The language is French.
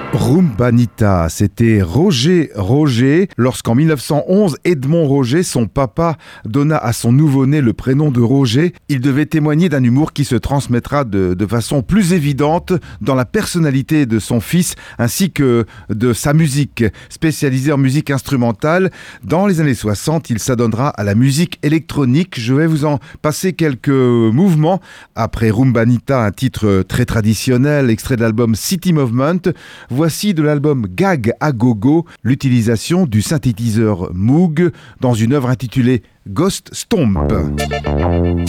Rumbanita, c'était Roger lorsqu'en 1911, Edmond Roger, son papa, donna à son nouveau-né le prénom de Roger. Il devait témoigner d'un humour qui se transmettra de façon plus évidente dans la personnalité de son fils ainsi que de sa musique. Spécialisé en musique instrumentale, dans les années 60, il s'adonnera à la musique électronique. Je vais vous en passer quelques mouvements. Après Rumbanita, un titre très traditionnel, extrait de l'album City Movement, voici de l'album Gag à Gogo, l'utilisation du synthétiseur Moog dans une œuvre intitulée Ghost Stomp.